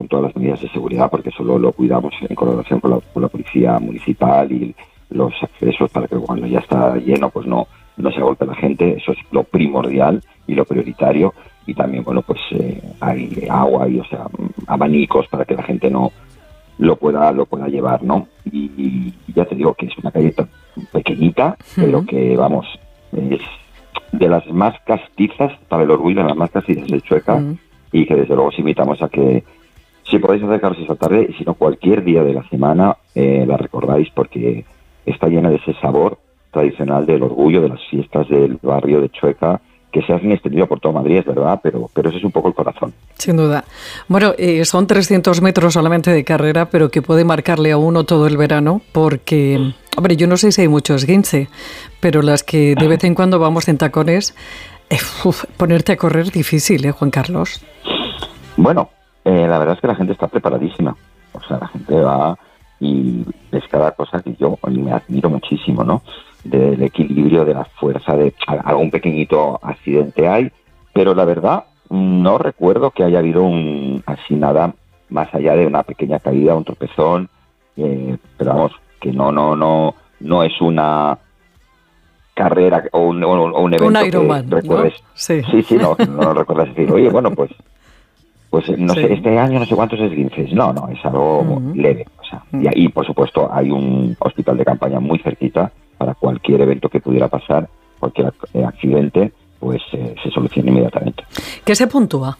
con todas las medidas de seguridad, porque solo lo cuidamos en colaboración con la policía municipal y los accesos para que cuando ya está lleno pues no se agolpe la gente. Eso es lo primordial y lo prioritario. Y también, bueno, pues hay agua y, o sea, abanicos para que la gente no lo pueda llevar, ¿no? Y ya te digo que es una calle pequeñita, pero que, vamos, es de las más castizas, para el orgullo, de las más castizas de Chueca, y que desde luego os invitamos a que, si podéis acercaros esta tarde, y si no cualquier día de la semana, la recordáis, porque está llena de ese sabor tradicional del orgullo, de las fiestas del barrio de Chueca, que se hacen extendido por toda Madrid, es verdad, pero ese es un poco el corazón. Sin duda. Bueno, son 300 metros solamente de carrera, pero que puede marcarle a uno todo el verano, porque, hombre, yo no sé si hay mucho esguince, pero las que de vez en cuando vamos en tacones, ponerte a correr es difícil, Juan Carlos. Bueno, la verdad es que la gente está preparadísima. O sea, la gente va y es cada cosa que yo me admiro muchísimo, ¿no? Del equilibrio, de la fuerza, de algún pequeñito accidente hay, pero la verdad no recuerdo que haya habido así nada más allá de una pequeña caída, un tropezón, pero vamos, que no es una carrera o un evento un Ironman, que recuerdes, ¿no? Sí, no recuerdas decir, oye, bueno, pues no sé, este año no sé cuántos esguinces. No, es algo leve. O sea, y ahí, por supuesto, hay un hospital de campaña muy cerquita para cualquier evento que pudiera pasar, cualquier accidente, pues se soluciona inmediatamente. ¿Qué se puntúa?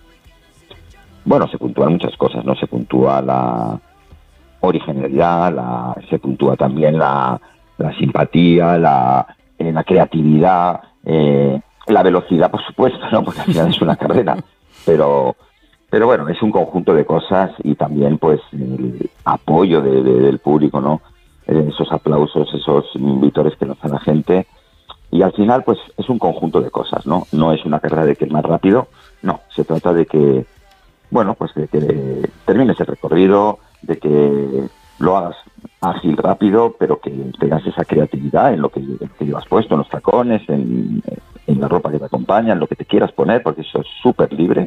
Bueno, se puntúan muchas cosas, ¿no? Se puntúa la originalidad, se puntúa también la simpatía, la creatividad, la velocidad, por supuesto, ¿no? Porque al final es una carrera, pero bueno, es un conjunto de cosas y también pues el apoyo del público, ¿no? Esos aplausos, esos vítores que nos da la gente, y al final pues es un conjunto de cosas, ¿no? No es una carrera de que es más rápido, no, se trata de que, bueno, pues de que termines el recorrido, de que lo hagas ágil, rápido, pero que tengas esa creatividad en lo que llevas puesto, en los tacones, en la ropa que te acompaña, en lo que te quieras poner, porque eso es súper libre,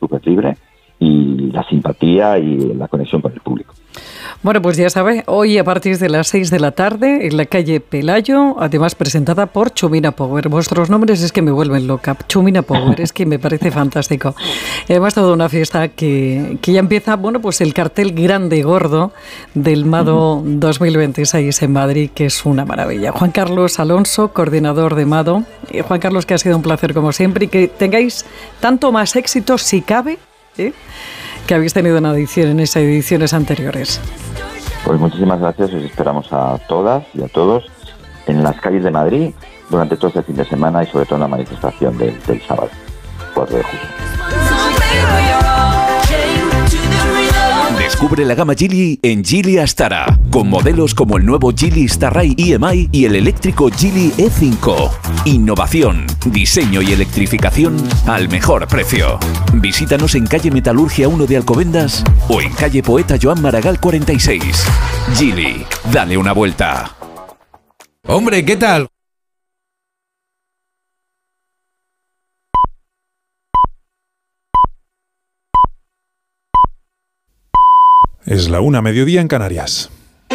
y la simpatía y la conexión con el público. Bueno, pues ya sabe, hoy a partir de las 6 de la tarde en la calle Pelayo, además presentada por Chumina Power. Vuestros nombres es que me vuelven loca. Chumina Power, es que me parece fantástico. Además, toda una fiesta que ya empieza, bueno, pues el cartel grande y gordo del MADO 2026 en Madrid, que es una maravilla. Juan Carlos Alonso, coordinador de MADO. Juan Carlos, que ha sido un placer como siempre, y que tengáis tanto más éxito, si cabe, que habéis tenido en esas ediciones anteriores. Pues muchísimas gracias, os esperamos a todas y a todos en las calles de Madrid durante todo este fin de semana y sobre todo en la manifestación del sábado, 4 de julio. Descubre la gama Geely en Geely Astara, con modelos como el nuevo Geely Starray EMI y el eléctrico Geely E5. Innovación, diseño y electrificación al mejor precio. Visítanos en calle Metalurgia 1 de Alcobendas o en calle Poeta Joan Maragall 46. Geely, dale una vuelta. Hombre, ¿qué tal? Es la 1:00 mediodía en Canarias.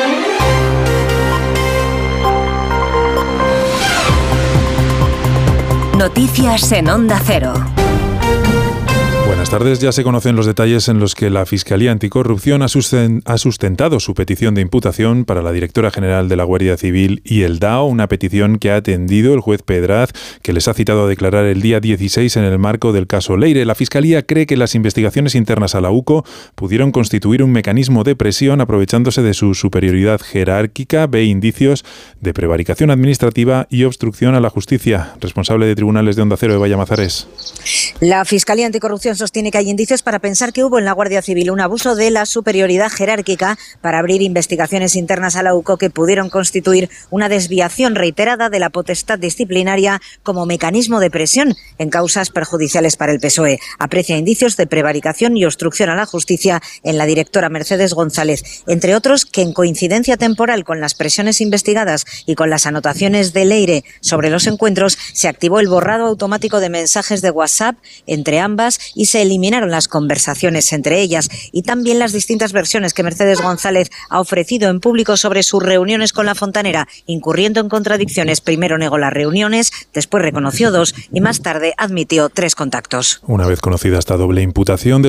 Noticias en Onda Cero. Buenas tardes. Ya se conocen los detalles en los que la Fiscalía Anticorrupción ha sustentado su petición de imputación para la directora general de la Guardia Civil y el DAO, una petición que ha atendido el juez Pedraz, que les ha citado a declarar el día 16 en el marco del caso Leire. La Fiscalía cree que las investigaciones internas a la UCO pudieron constituir un mecanismo de presión aprovechándose de su superioridad jerárquica. Ve indicios de prevaricación administrativa y obstrucción a la justicia. Responsable de tribunales de Onda Cero, Eva Llamazares. La Fiscalía Anticorrupción sostiene que hay indicios para pensar que hubo en la Guardia Civil un abuso de la superioridad jerárquica para abrir investigaciones internas a la UCO que pudieron constituir una desviación reiterada de la potestad disciplinaria como mecanismo de presión en causas perjudiciales para el PSOE. Aprecia indicios de prevaricación y obstrucción a la justicia en la directora Mercedes González, entre otros que en coincidencia temporal con las presiones investigadas y con las anotaciones de Leire sobre los encuentros se activó el borrado automático de mensajes de WhatsApp entre ambas y se se eliminaron las conversaciones entre ellas y también las distintas versiones que Mercedes González ha ofrecido en público sobre sus reuniones con la fontanera, incurriendo en contradicciones. Primero negó las reuniones, después reconoció 2 y más tarde admitió 3 contactos. Una vez conocida esta doble imputación,